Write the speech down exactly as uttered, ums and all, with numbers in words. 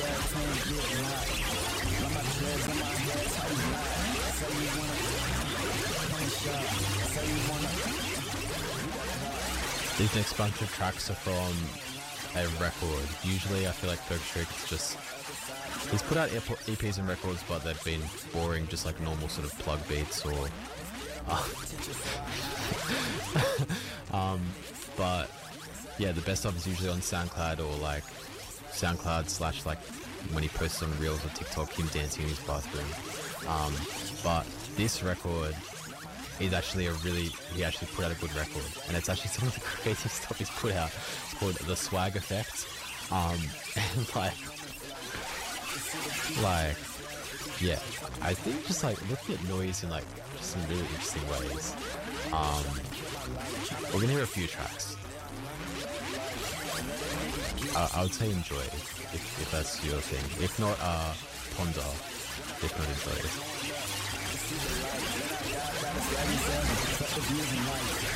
These next bunch of tracks are from a record. Usually I feel like Ferg Trick, it's just, he's put out E Ps and records, but they've been boring, just like normal sort of plug beats or uh, um, but yeah, the best of is usually on SoundCloud or like SoundCloud slash like when he posts on Reels or TikTok, him dancing in his bathroom. Um, but this record is actually a really, he actually put out a good record, and it's actually some of the creative stuff he's put out. It's called The Swag Effect. Um, and like, like, yeah, I think just like looking at noise in like just some really interesting ways. Um, we're gonna hear a few tracks. Uh, I would say enjoy if, if that's your thing. If not, uh, ponder. If not, enjoy it.